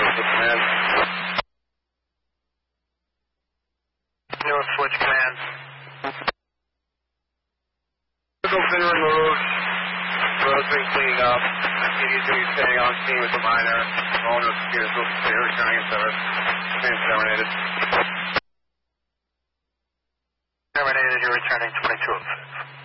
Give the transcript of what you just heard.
Command. New switch command. Vehicle's been removed. Road's been cleaned up. He's going to be staying on scene with the miner. All no computers will be returning in service. Being terminated. Terminated, you're returning 2206.